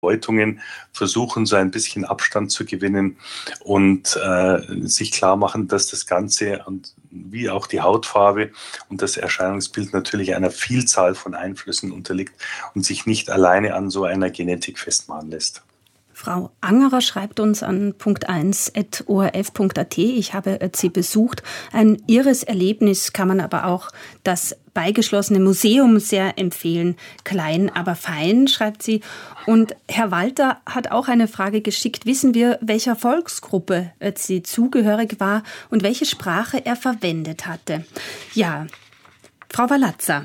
Deutungen versuchen, so ein bisschen Abstand zu gewinnen und sich klar machen, dass das Ganze wie auch die Hautfarbe und das Erscheinungsbild natürlich einer Vielzahl von Einflüssen unterliegt und sich nicht alleine an so einer Genetik festmachen lässt. Frau Angerer schreibt uns an punkt1@orf.at. Ich habe sie besucht. Ein irres Erlebnis, kann man aber auch das beigeschlossene Museum sehr empfehlen. Klein, aber fein, schreibt sie. Und Herr Walter hat auch eine Frage geschickt. Wissen wir, welcher Volksgruppe sie zugehörig war und welche Sprache er verwendet hatte? Ja, Frau Walazza.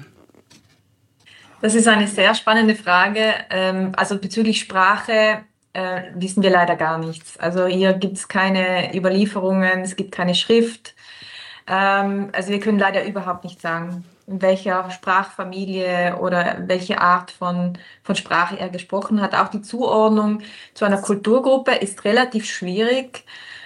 Das ist eine sehr spannende Frage. Also bezüglich Sprache wissen wir leider gar nichts. Also hier gibt es keine Überlieferungen, es gibt keine Schrift. Also wir können leider überhaupt nicht sagen, in welcher Sprachfamilie oder welche Art von Sprache er gesprochen hat. Auch die Zuordnung zu einer Kulturgruppe ist relativ schwierig.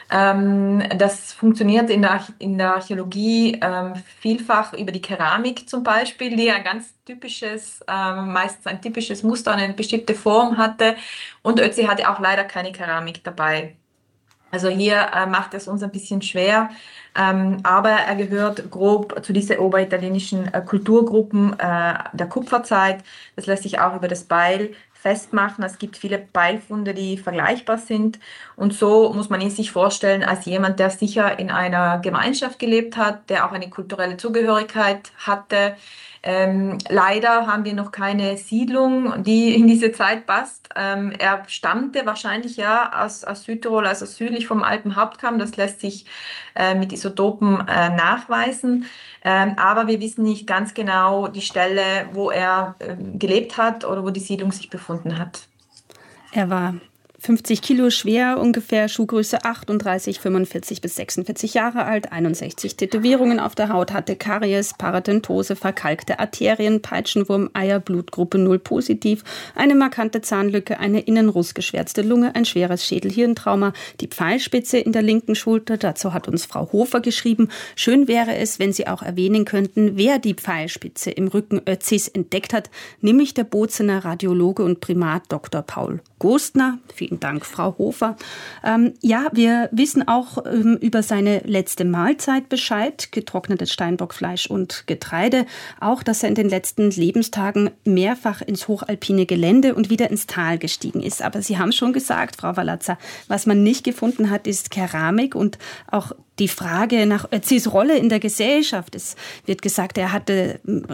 Das funktioniert in der Archäologie vielfach über die Keramik zum Beispiel, die ein ganz typisches, meistens ein typisches Muster, eine bestimmte Form hatte. Und Ötzi hatte auch leider keine Keramik dabei. Also hier macht es uns ein bisschen schwer, aber er gehört grob zu diesen oberitalienischen Kulturgruppen der Kupferzeit. Das lässt sich auch über das Beil festmachen. Es gibt viele Beilfunde, die vergleichbar sind. Und so muss man ihn sich vorstellen als jemand, der sicher in einer Gemeinschaft gelebt hat, der auch eine kulturelle Zugehörigkeit hatte. Leider haben wir noch keine Siedlung, die in diese Zeit passt. Er stammte wahrscheinlich ja aus Südtirol, also südlich vom Alpenhauptkamm. Das lässt sich mit Isotopen nachweisen. Aber wir wissen nicht ganz genau die Stelle, wo er gelebt hat oder wo die Siedlung sich befunden hat. Er war 50 Kilo schwer, ungefähr Schuhgröße 38, 45 bis 46 Jahre alt, 61 Tätowierungen auf der Haut, hatte Karies, Paradontose, verkalkte Arterien, Peitschenwurm, Eier, Blutgruppe 0 positiv, eine markante Zahnlücke, eine innen rußgeschwärzte Lunge, ein schweres Schädel-Hirntrauma, die Pfeilspitze in der linken Schulter. Dazu hat uns Frau Hofer geschrieben, schön wäre es, wenn Sie auch erwähnen könnten, wer die Pfeilspitze im Rücken Ötzis entdeckt hat, nämlich der Bozener Radiologe und Primat Dr. Paul Gostner. Vielen Dank, Frau Hofer. Ja, wir wissen auch über seine letzte Mahlzeit Bescheid, getrocknetes Steinbockfleisch und Getreide. Auch, dass er in den letzten Lebenstagen mehrfach ins hochalpine Gelände und wieder ins Tal gestiegen ist. Aber Sie haben schon gesagt, Frau Walazza, was man nicht gefunden hat, ist Keramik und auch die Frage nach Ötzis Rolle in der Gesellschaft. Es wird gesagt, er hatte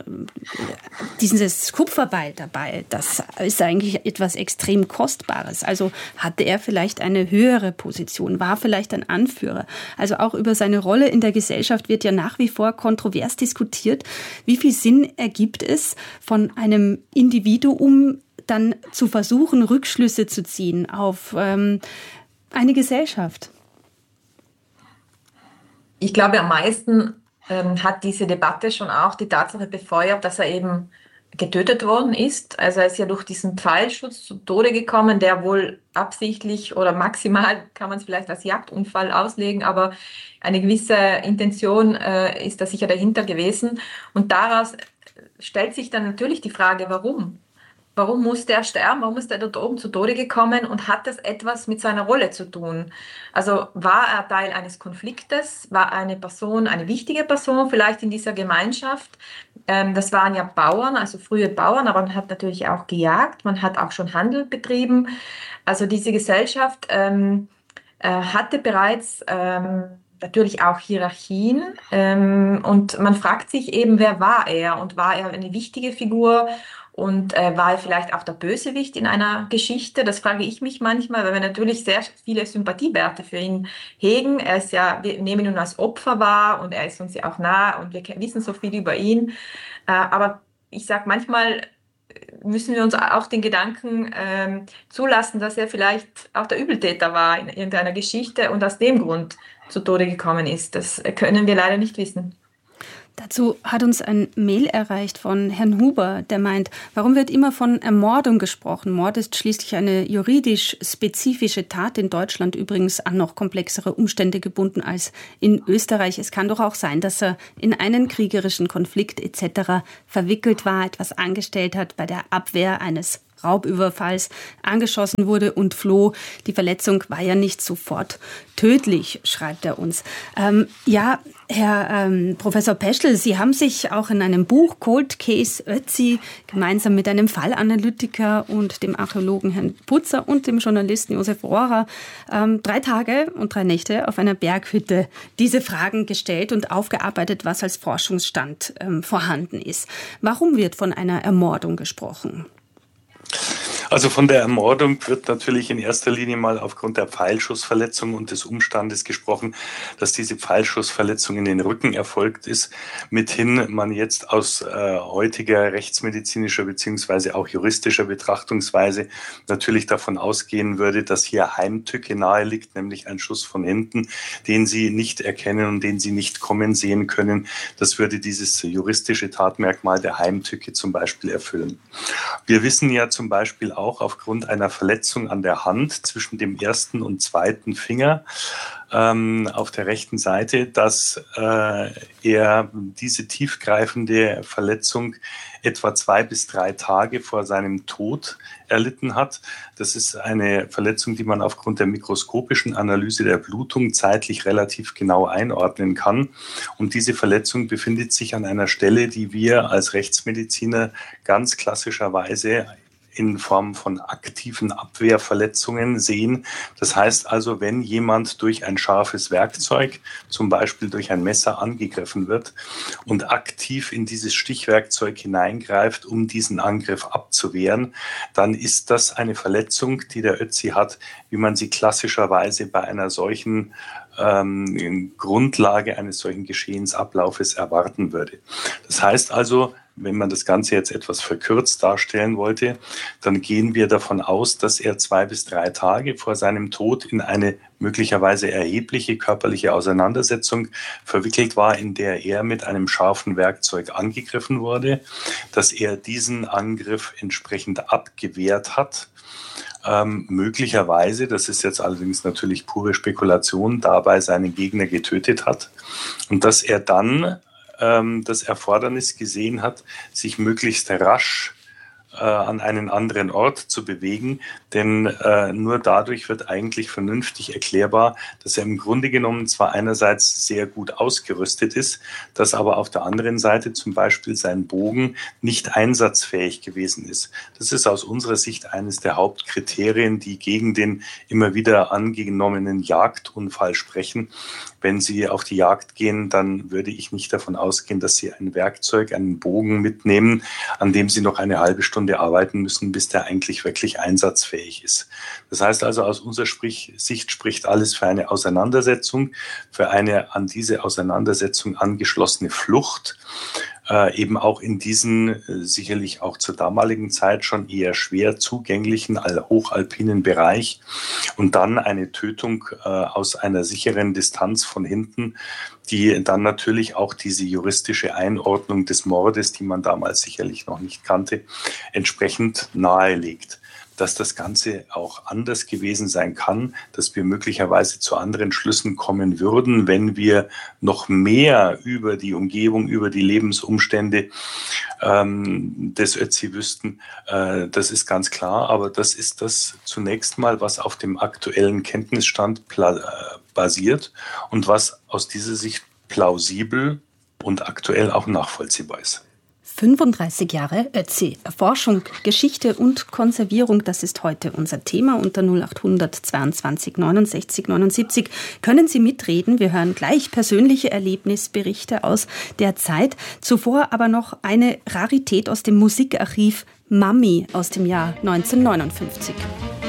dieses Kupferbeil dabei. Das ist eigentlich etwas extrem Kostbares. Also hatte er vielleicht eine höhere Position, war vielleicht ein Anführer. Also auch über seine Rolle in der Gesellschaft wird ja nach wie vor kontrovers diskutiert. Wie viel Sinn ergibt es, von einem Individuum dann zu versuchen, Rückschlüsse zu ziehen auf eine Gesellschaft? Ich glaube, am meisten hat diese Debatte schon auch die Tatsache befeuert, dass er eben getötet worden ist. Also er ist ja durch diesen Pfeilschutz zu Tode gekommen, der wohl absichtlich oder maximal kann man es vielleicht als Jagdunfall auslegen, aber eine gewisse Intention ist da sicher dahinter gewesen. Und daraus stellt sich dann natürlich die Frage, warum? Warum musste er sterben? Warum ist er dort oben zu Tode gekommen? Und hat das etwas mit seiner Rolle zu tun? Also war er Teil eines Konfliktes? War eine Person, eine wichtige Person vielleicht in dieser Gemeinschaft? Das waren ja Bauern, also frühe Bauern, aber man hat natürlich auch gejagt. Man hat auch schon Handel betrieben. Also diese Gesellschaft hatte bereits natürlich auch Hierarchien. Und man fragt sich eben, wer war er? Und war er eine wichtige Figur? Und war er vielleicht auch der Bösewicht in einer Geschichte? Das frage ich mich manchmal, weil wir natürlich sehr viele Sympathiewerte für ihn hegen. Er ist ja, wir nehmen ihn als Opfer wahr und er ist uns ja auch nah und wir wissen so viel über ihn. Aber ich sage manchmal, müssen wir uns auch den Gedanken zulassen, dass er vielleicht auch der Übeltäter war in irgendeiner Geschichte und aus dem Grund zu Tode gekommen ist. Das können wir leider nicht wissen. Dazu hat uns ein Mail erreicht von Herrn Huber, der meint, warum wird immer von Ermordung gesprochen? Mord ist schließlich eine juridisch spezifische Tat, in Deutschland übrigens an noch komplexere Umstände gebunden als in Österreich. Es kann doch auch sein, dass er in einen kriegerischen Konflikt etc. verwickelt war, etwas angestellt hat bei der Abwehr eines Raubüberfalls angeschossen wurde und floh. Die Verletzung war ja nicht sofort tödlich, schreibt er uns. Herr Professor Peschel, Sie haben sich auch in einem Buch Cold Case Ötzi gemeinsam mit einem Fallanalytiker und dem Archäologen Herrn Putzer und dem Journalisten Josef Rohrer 3 Tage und 3 Nächte auf einer Berghütte diese Fragen gestellt und aufgearbeitet, was als Forschungsstand vorhanden ist. Warum wird von einer Ermordung gesprochen? Also von der Ermordung wird natürlich in erster Linie mal aufgrund der Pfeilschussverletzung und des Umstandes gesprochen, dass diese Pfeilschussverletzung in den Rücken erfolgt ist, mithin man jetzt aus heutiger rechtsmedizinischer bzw. auch juristischer Betrachtungsweise natürlich davon ausgehen würde, dass hier Heimtücke nahe liegt, nämlich ein Schuss von hinten, den Sie nicht erkennen und den Sie nicht kommen sehen können. Das würde dieses juristische Tatmerkmal der Heimtücke zum Beispiel erfüllen. Wir wissen ja zum Beispiel auch aufgrund einer Verletzung an der Hand zwischen dem ersten und zweiten Finger auf der rechten Seite, dass er diese tiefgreifende Verletzung etwa 2 bis 3 Tage vor seinem Tod erlitten hat. Das ist eine Verletzung, die man aufgrund der mikroskopischen Analyse der Blutung zeitlich relativ genau einordnen kann. Und diese Verletzung befindet sich an einer Stelle, die wir als Rechtsmediziner ganz klassischerweise in Form von aktiven Abwehrverletzungen sehen. Das heißt also, wenn jemand durch ein scharfes Werkzeug, zum Beispiel durch ein Messer, angegriffen wird und aktiv in dieses Stichwerkzeug hineingreift, um diesen Angriff abzuwehren, dann ist das eine Verletzung, die der Ötzi hat, wie man sie klassischerweise bei einer solchen Grundlage eines solchen Geschehensablaufes erwarten würde. Das heißt also, wenn man das Ganze jetzt etwas verkürzt darstellen wollte, dann gehen wir davon aus, dass er 2 bis 3 Tage vor seinem Tod in eine möglicherweise erhebliche körperliche Auseinandersetzung verwickelt war, in der er mit einem scharfen Werkzeug angegriffen wurde, dass er diesen Angriff entsprechend abgewehrt hat, möglicherweise, das ist jetzt allerdings natürlich pure Spekulation, dabei seinen Gegner getötet hat und dass er dann das Erfordernis gesehen hat, sich möglichst rasch an einen anderen Ort zu bewegen, denn nur dadurch wird eigentlich vernünftig erklärbar, dass er im Grunde genommen zwar einerseits sehr gut ausgerüstet ist, dass aber auf der anderen Seite zum Beispiel sein Bogen nicht einsatzfähig gewesen ist. Das ist aus unserer Sicht eines der Hauptkriterien, die gegen den immer wieder angenommenen Jagdunfall sprechen. Wenn Sie auf die Jagd gehen, dann würde ich nicht davon ausgehen, dass Sie ein Werkzeug, einen Bogen mitnehmen, an dem Sie noch eine halbe Stunde arbeiten müssen, bis der eigentlich wirklich einsatzfähig ist. Das heißt also, aus unserer Sicht spricht alles für eine Auseinandersetzung, für eine an diese Auseinandersetzung angeschlossene Flucht, eben auch in diesen sicherlich auch zur damaligen Zeit schon eher schwer zugänglichen hochalpinen Bereich und dann eine Tötung aus einer sicheren Distanz von hinten, die dann natürlich auch diese juristische Einordnung des Mordes, die man damals sicherlich noch nicht kannte, entsprechend nahelegt. Dass das Ganze auch anders gewesen sein kann, dass wir möglicherweise zu anderen Schlüssen kommen würden, wenn wir noch mehr über die Umgebung, über die Lebensumstände des Ötzi wüssten. Das ist ganz klar, aber das ist das zunächst mal, was auf dem aktuellen Kenntnisstand basiert und was aus dieser Sicht plausibel und aktuell auch nachvollziehbar ist. 35 Jahre Ötzi. Forschung, Geschichte und Konservierung, das ist heute unser Thema. Unter 0800 22 69 79 können Sie mitreden. Wir hören gleich persönliche Erlebnisberichte aus der Zeit. Zuvor aber noch eine Rarität aus dem Musikarchiv, Mami aus dem Jahr 1959.